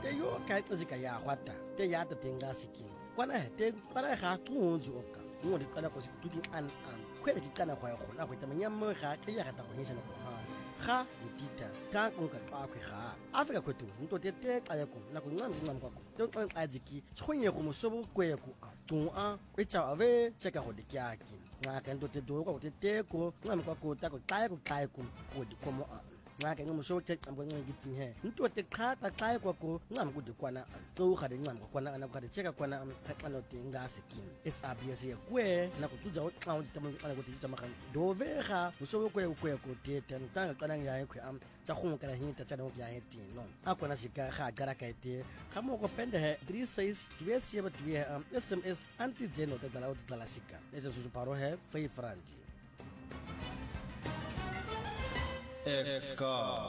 te yo ka tsika ya hwata te ya te tenga siking kwana he te para ga tsunzu oka mo di kana ko situdi an khwele di kana khwa go na go tamanya mo ga ke ya ga ta go nyesha no ha ga utita ka ko ka xa khwe ga Africa kwetu nto te xa ya ko na ko ngam kwa ko te xa dziki tshonye go mosobo kwe ko a tun a e cha ave cheka go dikyaki nga ka nto te do ko te ko ngam kwa ko ta ko xa ko di ko mo a nga ke ngomuso ke xambo ngithi he nto te xa kwa ko ngam ku dikwana tso ga de ngam kwana ana ga de cheka kwana xa no te nga sikin SABC ye kwe na ku tsuza o xa o di tamo kana ko ti tsama kan do vega muso kwe ko te te ntanga kana ya kwe am tsa go kana hinta tsa no ya heti no akona sika ga gara ka te ga mo ko pende he 36 2 SMS anti zeno te dala o dala sika ese su paro he 5 francs Exca